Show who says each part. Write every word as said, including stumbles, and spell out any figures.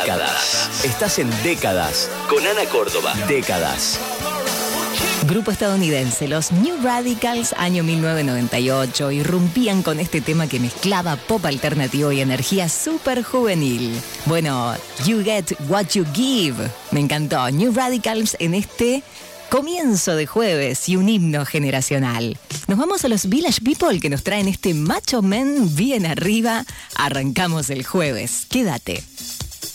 Speaker 1: Décadas. Estás en Décadas con Ana Córdoba. Décadas.
Speaker 2: Grupo estadounidense, los New Radicals, año mil novecientos noventa y ocho, irrumpían con este tema que mezclaba pop alternativo y energía súper juvenil. Bueno, You Get What You Give. Me encantó. New Radicals en este comienzo de jueves y un himno generacional. Nos vamos a los Village People que nos traen este Macho Man bien arriba. Arrancamos el jueves. Quédate.